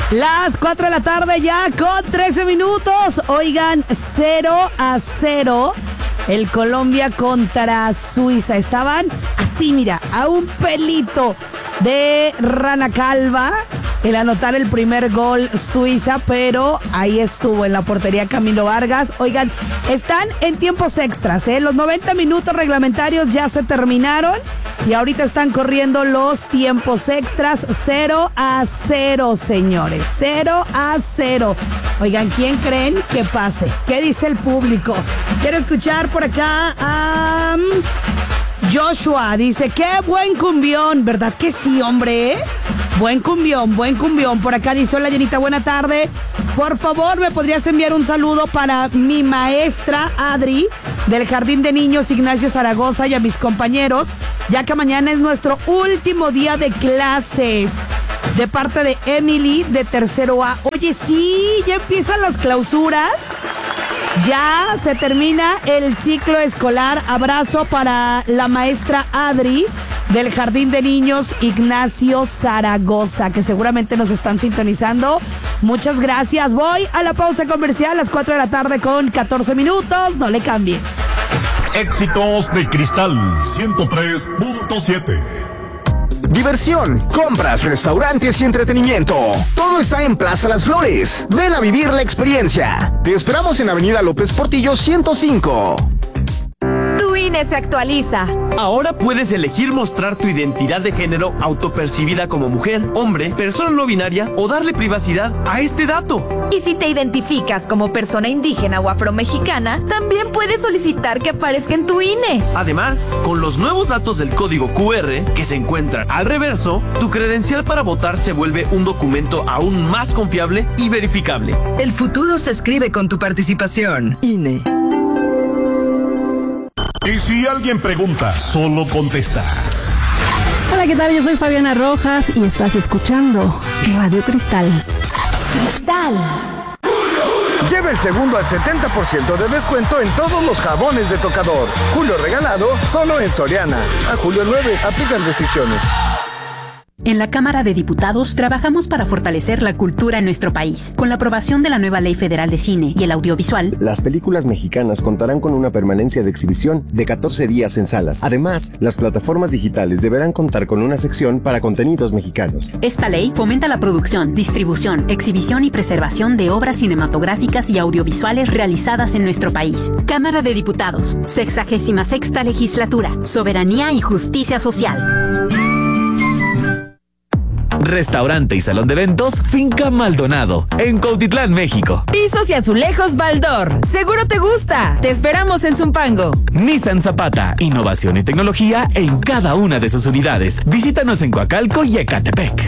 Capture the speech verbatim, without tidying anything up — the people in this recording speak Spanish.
Las cuatro de la tarde ya con trece minutos. Oigan, cero a cero. El Colombia contra Suiza. Estaban así, mira, a un pelito de rana calva el anotar el primer gol Suiza, pero ahí estuvo en la portería Camilo Vargas. Oigan, están en tiempos extras, ¿eh? Los noventa minutos reglamentarios ya se terminaron y ahorita están corriendo los tiempos extras. Cero a cero, señores. Cero a cero. Oigan, ¿quién creen que pase? ¿Qué dice el público? Quiero escuchar por acá a Joshua. Dice, qué buen cumbión. ¿Verdad que sí, hombre? Buen cumbión, buen cumbión. Por acá dice, hola, Jenita, buena tarde. Por favor, ¿me podrías enviar un saludo para mi maestra Adri del Jardín de Niños Ignacio Zaragoza y a mis compañeros, ya que mañana es nuestro último día de clases? De parte de Emily de tercero A. Oye, sí, ya empiezan las clausuras. Ya se termina el ciclo escolar. Abrazo para la maestra Adri del Jardín de Niños Ignacio Zaragoza, que seguramente nos están sintonizando. Muchas gracias. Voy a la pausa comercial a las cuatro de la tarde con catorce minutos. No le cambies. Éxitos de Cristal ciento tres punto siete. Diversión, compras, restaurantes y entretenimiento. Todo está en Plaza Las Flores. Ven a vivir la experiencia. Te esperamos en Avenida López Portillo ciento cinco. Tu I N E se actualiza. Ahora puedes elegir mostrar tu identidad de género autopercibida como mujer, hombre, persona no binaria o darle privacidad a este dato. Y si te identificas como persona indígena o afromexicana, también puedes solicitar que aparezca en tu I N E. Además, con los nuevos datos del código Q R que se encuentran al reverso, tu credencial para votar se vuelve un documento aún más confiable y verificable. El futuro se escribe con tu participación. I N E. Y si alguien pregunta, solo contestas. Hola, ¿qué tal? Yo soy Fabiana Rojas y estás escuchando Radio Cristal. Cristal. Lleva el segundo al setenta por ciento de descuento en todos los jabones de tocador. Julio regalado, solo en Soriana. A julio nueve, aplican restricciones. En la Cámara de Diputados trabajamos para fortalecer la cultura en nuestro país. Con la aprobación de la nueva Ley Federal de Cine y el Audiovisual, las películas mexicanas contarán con una permanencia de exhibición de catorce días en salas. Además, las plataformas digitales deberán contar con una sección para contenidos mexicanos. Esta ley fomenta la producción, distribución, exhibición y preservación de obras cinematográficas y audiovisuales realizadas en nuestro país. Cámara de Diputados, sexagésima sexta legislatura, soberanía y justicia social. Restaurante y salón de eventos Finca Maldonado, en Cuautitlán, México. Pisos y azulejos Baldor. Seguro te gusta. Te esperamos en Zumpango. Nissan Zapata, innovación y tecnología en cada una de sus unidades. Visítanos en Coacalco y Ecatepec.